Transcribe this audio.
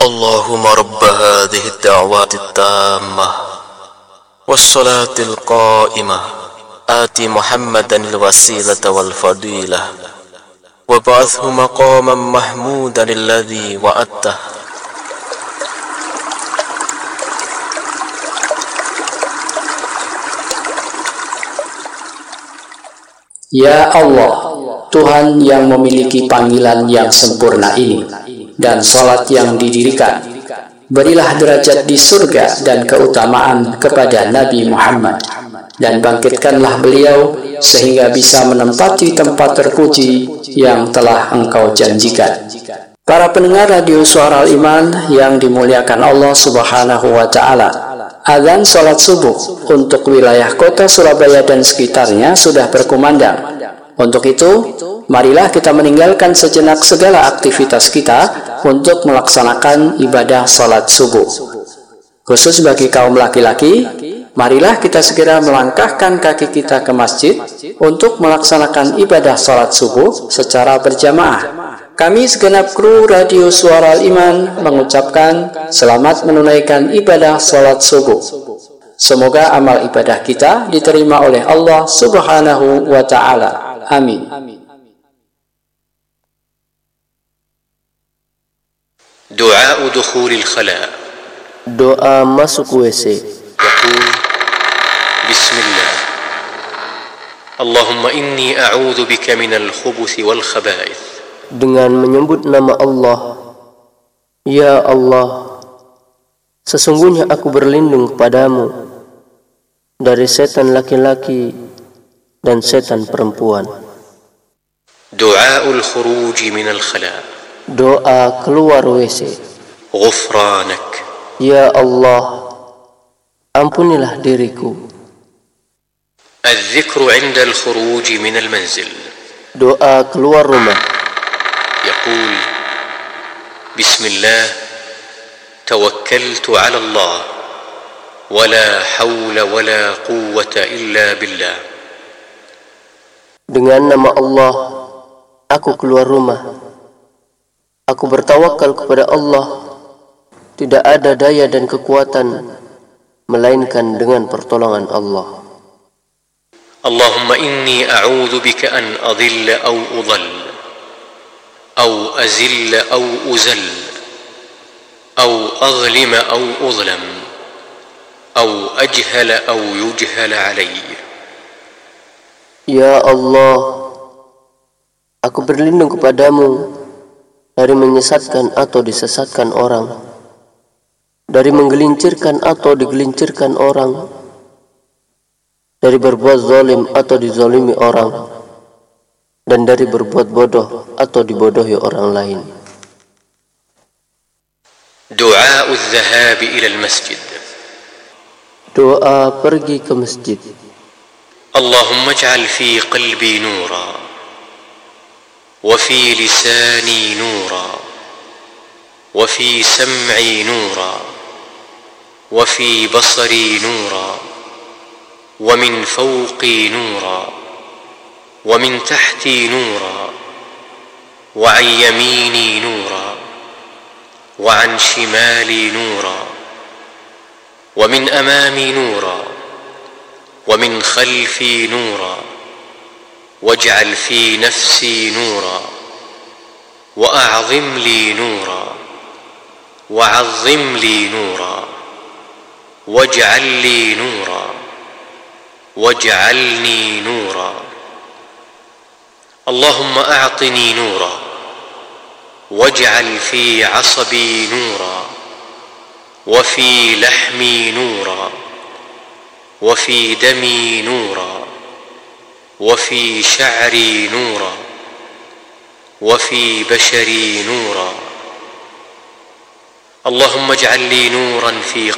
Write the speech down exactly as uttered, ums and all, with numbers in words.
اللهم رب هذه الدعوات التامة والصلاة القائمة آت محمدا الوسيلة والفضيلة وابعثه مقاما محمودا الذي وعدته. Ya Allah, Tuhan yang memiliki panggilan yang sempurna ini dan salat yang didirikan, berilah derajat di surga dan keutamaan kepada Nabi Muhammad, dan bangkitkanlah beliau sehingga bisa menempati tempat terpuji yang telah Engkau janjikan. Para pendengar radio Suara Al-Iman yang dimuliakan Allah Subhanahu wa Ta'ala, azan salat subuh untuk wilayah kota Surabaya dan sekitarnya sudah berkumandang. Untuk itu, marilah kita meninggalkan sejenak segala aktivitas kita untuk melaksanakan ibadah salat subuh. Khusus bagi kaum laki-laki, marilah kita segera melangkahkan kaki kita ke masjid untuk melaksanakan ibadah salat subuh secara berjamaah. Kami segenap kru Radio Suara Al-Iman mengucapkan selamat menunaikan ibadah salat subuh. Semoga amal ibadah kita diterima oleh Allah Subhanahu wa Ta'ala. Amin. Doa dukhulil khala. Doa masuk W C. Yaqul Bismillah. Allahumma inni a'udzu bika minal khubuthi wal khaba'ith. Dengan menyebut nama Allah. Ya Allah, sesungguhnya aku berlindung kepadamu dari setan laki-laki dan setan perempuan. Du'aul khuruj minal khala. Doa keluar W C. Ghufranak. Ya Allah, ampunilah diriku. Al-dhikru 'inda al-khuruj min al-manzil. Doa keluar rumah. يقول بسم الله توكلت على الله ولا حول ولا قوة إلا بالله. Dengan nama Allah, aku keluar rumah. Aku bertawakal kepada Allah. Tidak ada daya dan kekuatan melainkan dengan pertolongan Allah. Allahumma inni a'udzu bika an adilla aw udhall أو أزل أو أزل أو أظلم أو أظلم أو أجهل أو يجهل علي. Ya Allah, aku berlindung kepadamu dari menyesatkan atau disesatkan orang, dari menggelincirkan atau digelincirkan orang, dari berbuat zalim atau dizalimi orang, dan dari berbuat bodoh atau dibodohi orang lain. Doa al-dhahab ila al-masjid. Doa pergi ke masjid. Allahumma ij'al fi qalbi nura wa fi lisani nura wa fi sam'i nura wa fi basari nura wa min fawqi nura ومن تحتي نورا وعن يميني نورا وعن شمالي نورا ومن أمامي نورا ومن خلفي نورا واجعل في نفسي نورا وأعظم لي نورا وعظم لي نورا واجعل لي نورا واجعلني نورا. اللهم أعطني نورا واجعل في عصبي نورا وفي لحمي نورا وفي دمي نورا وفي شعري نورا وفي بشري نورا. اللهم اجعل لي نورا في